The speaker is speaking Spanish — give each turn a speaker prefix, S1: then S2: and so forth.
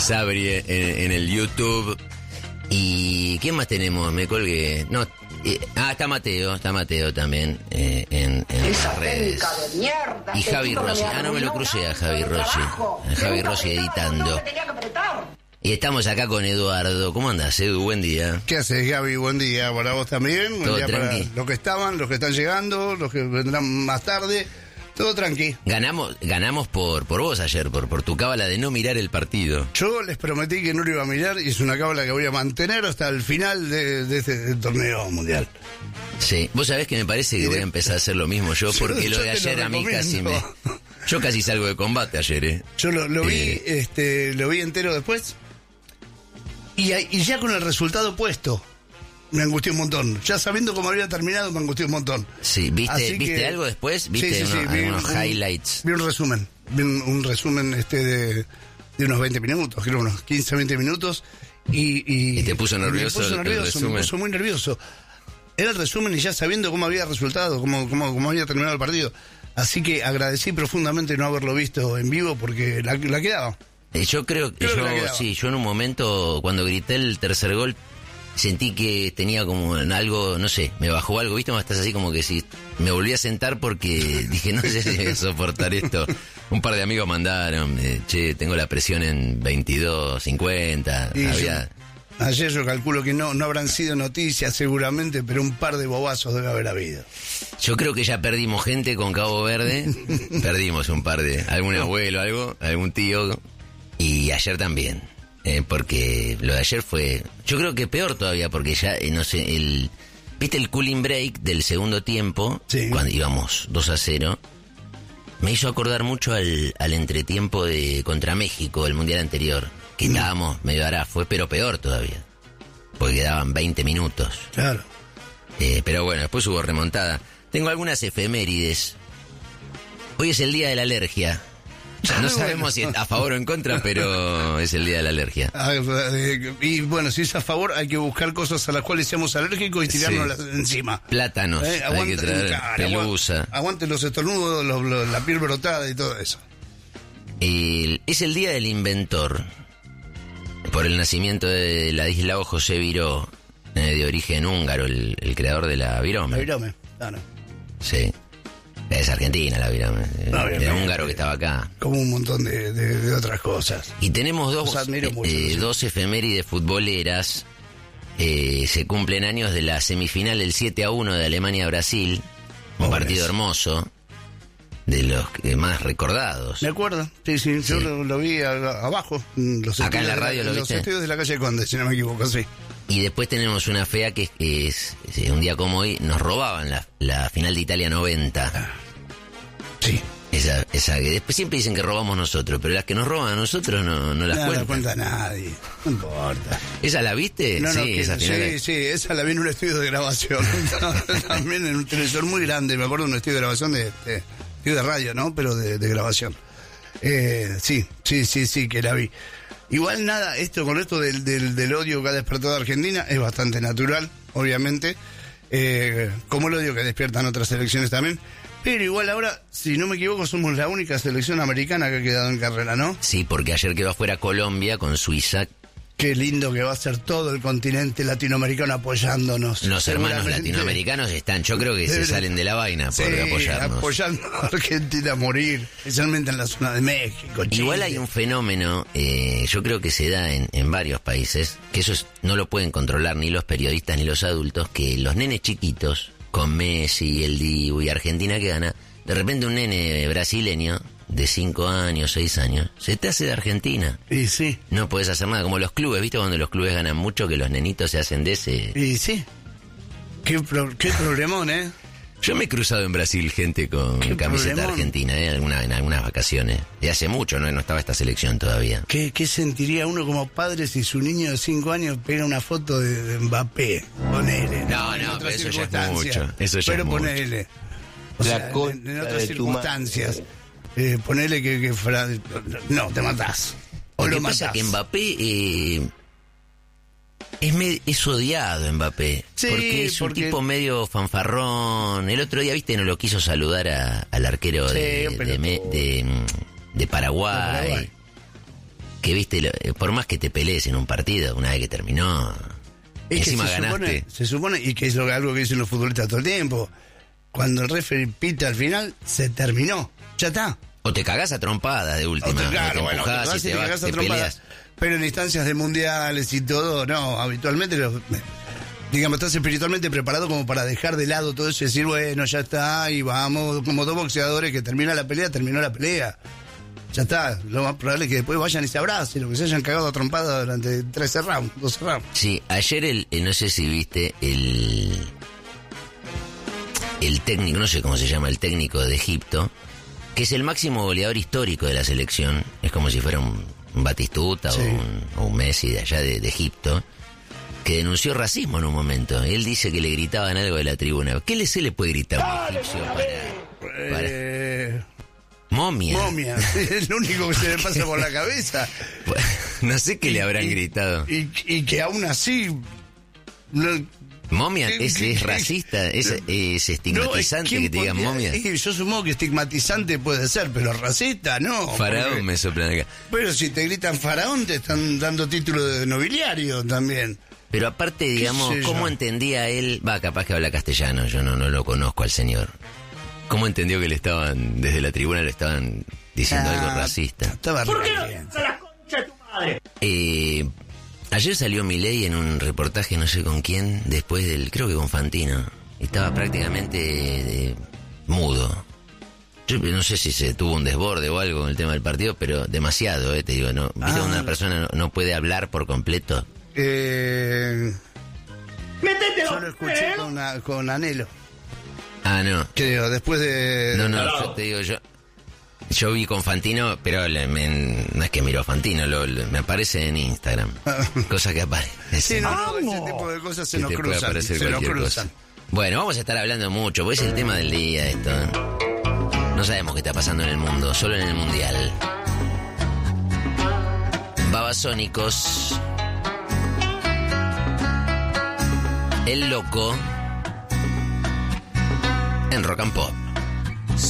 S1: Sabri en el YouTube. ¿Y quién más tenemos? Me colgué. No, está Mateo también en las redes.
S2: De mierda,
S1: y Javi Rossi. No me lo crucé a Javi Rossi. A Javi Rossi editando. Y estamos acá con Eduardo. ¿Cómo andás, Edu? Buen día.
S3: ¿Qué haces, Gaby? Buen día para vos también. Buen día para los que estaban, los que están llegando, los que vendrán más tarde. Todo tranqui.
S1: Ganamos por vos ayer, por tu cábala de no mirar el partido.
S3: Yo les prometí que no lo iba a mirar y es una cábala que voy a mantener hasta el final de este torneo mundial.
S1: Sí, vos sabés que me parece que voy a empezar a hacer lo mismo yo, porque lo de ayer a mí casi me... Yo casi salgo de combate ayer,
S3: Yo lo vi entero después y ya con el resultado puesto. Me angustió un montón. Ya sabiendo cómo había terminado, me angustió un montón.
S1: Sí, ¿viste algo después? ¿Viste algunos highlights?
S3: Vi un resumen. Vi un resumen de unos 20 minutos, creo unos 15, 20 minutos. Y
S1: te puso nervioso.
S3: Me puso muy nervioso. Era el resumen y ya sabiendo cómo había resultado, cómo había terminado el partido. Así que agradecí profundamente no haberlo visto en vivo porque la quedaba.
S1: Yo creo que yo en un momento, cuando grité el tercer gol, sentí que tenía como algo, no sé, me bajó algo, ¿viste? Estás así como que si me volví a sentar porque dije, no sé si voy a soportar esto. Un par de amigos mandaron, che, tengo la presión en 22, 50.
S3: Ayer yo calculo que no habrán sido noticias seguramente, pero un par de bobazos debe haber habido.
S1: Yo creo que ya perdimos gente con Cabo Verde, perdimos un par de, algún abuelo, algún tío, y ayer también. Porque lo de ayer fue, yo creo que peor todavía, porque ya, no sé, ¿viste el cooling break del segundo tiempo?
S3: Sí.
S1: Cuando íbamos 2-0, me hizo acordar mucho al entretiempo contra México, el mundial anterior, que estábamos medio fue, pero peor todavía, porque quedaban 20 minutos.
S3: Claro.
S1: Pero bueno, después hubo remontada. Tengo algunas efemérides. Hoy es el día de la alergia. No sabemos si a favor o en contra, pero es el día de la alergia.
S3: Y bueno, si es a favor, hay que buscar cosas a las cuales seamos alérgicos y tirárnoslas encima.
S1: Plátanos, hay que traer pelusa.
S3: Aguante los estornudos, la piel brotada y todo eso.
S1: Es el día del inventor. Por el nacimiento de Ladislao José Viró, de origen húngaro, el creador de la virome.
S3: La virome, claro.
S1: Sí. Es argentina la virome. Era húngaro que estaba acá.
S3: Como un montón de otras cosas.
S1: Y tenemos dos efemérides futboleras. Se cumplen años de la semifinal del 7-1 de Alemania-Brasil. Un partido hermoso. De los más recordados.
S3: Me acuerdo, sí, yo lo vi abajo.
S1: Acá en la radio lo viste.
S3: Los estudios de la calle Conde, si no me equivoco, sí.
S1: Y después tenemos una fea que es un día como hoy, nos robaban la final de Italia 90.
S3: Sí.
S1: Esa que después siempre dicen que robamos nosotros, pero las que nos roban a nosotros no las cuentan.
S3: No la cuenta nadie, no importa.
S1: ¿Esa la viste?
S3: Sí, esa la vi en un estudio de grabación. También en un televisor muy grande, me acuerdo de un estudio de grabación de radio, ¿no? Pero de grabación. Sí, que la vi. Igual nada, con esto del odio que ha despertado Argentina es bastante natural, obviamente. Como el odio que despiertan otras selecciones también. Pero igual ahora, si no me equivoco, somos la única selección americana que ha quedado en carrera, ¿no?
S1: Sí, porque ayer quedó afuera Colombia con Suiza.
S3: Qué lindo que va a ser todo el continente latinoamericano apoyándonos.
S1: Los hermanos latinoamericanos están, yo creo que se salen de la vaina por apoyarnos.
S3: Apoyando a Argentina a morir, especialmente en la zona de México, Chile.
S1: Igual hay un fenómeno, yo creo que se da en varios países, que eso no lo pueden controlar ni los periodistas ni los adultos, que los nenes chiquitos, con Messi, el Dibu y Argentina que gana, de repente un nene brasileño de 5 años, 6 años, se te hace de Argentina.
S3: Y sí.
S1: No podés hacer nada, como los clubes, ¿viste? Cuando los clubes ganan mucho, que los nenitos se hacen de ese...
S3: Y sí. Qué problemón, ¿eh?
S1: Yo me he cruzado en Brasil gente con camiseta argentina, en algunas vacaciones. Y hace mucho, no estaba esta selección todavía.
S3: ¿Qué sentiría uno como padre si su niño de 5 años pega una foto de Mbappé? Ponele.
S1: No, pero eso ya es mucho. Eso ya
S3: pero
S1: es mucho.
S3: Ponele. O sea, en otras circunstancias. Ponele que no, te matás. O lo matás.
S1: Pasa que Mbappé es odiado Mbappé. Sí, porque es un tipo medio fanfarrón. El otro día, viste, no lo quiso saludar al arquero de Paraguay. que viste, por más que te pelees en un partido, una vez que terminó, encima ganaste.
S3: Se supone, y que es algo que dicen los futbolistas todo el tiempo, cuando el referee pita al final, se terminó, ya está.
S1: O te cagás a trompadas de última.
S3: Claro,
S1: te empujás y te vas, te peleas.
S3: Pero en instancias de mundiales y todo, no, habitualmente digamos, estás espiritualmente preparado como para dejar de lado todo eso y decir, bueno, ya está, y vamos, como dos boxeadores que terminó la pelea. Ya está, lo más probable es que después vayan y se abracen, o que se hayan cagado a trompada durante 12 rounds.
S1: Sí, ayer no sé si viste el técnico, no sé cómo se llama, el técnico de Egipto, que es el máximo goleador histórico de la selección, es como si fuera un Batistuta, sí, o un Messi de allá de Egipto, que denunció racismo en un momento. Él dice que le gritaban algo de la tribuna. ¿Qué se le puede gritar a un egipcio para... Momia.
S3: Es lo único que se le pasa por la cabeza.
S1: No sé qué le habrán gritado.
S3: Y que aún así...
S1: Momia es racista, es estigmatizante que te digan momia.
S3: Yo supongo que estigmatizante puede ser, pero racista no.
S1: Faraón me soplan acá.
S3: Pero si te gritan faraón te están dando título de nobiliario también.
S1: Pero aparte, digamos, ¿cómo entendía él? Capaz que habla castellano, yo no lo conozco al señor. ¿Cómo entendió que desde la tribuna le estaban diciendo algo racista?
S3: ¿Por qué no?
S2: ¡La concha de tu madre!
S1: Ayer salió Milei en un reportaje, no sé con quién, después creo que con Fantino. Estaba prácticamente mudo. Yo no sé si se tuvo un desborde o algo con el tema del partido, pero demasiado, te digo, ¿no? ¿Viste cuando una persona no puede hablar por completo?
S2: ¡Métetelo!
S3: Yo lo escuché con Anhelo.
S1: No.
S3: Creo, después de...
S1: No, yo te digo, yo vi con Fantino, pero no es que miro a Fantino, me aparece en Instagram. Cosa que aparece.
S3: Sí, ese tipo de cosas se nos cruzan.
S1: Bueno, vamos a estar hablando mucho, porque es el tema del día esto. No sabemos qué está pasando en el mundo, solo en el mundial. Babasónicos. El Loco. En Rock and Pop.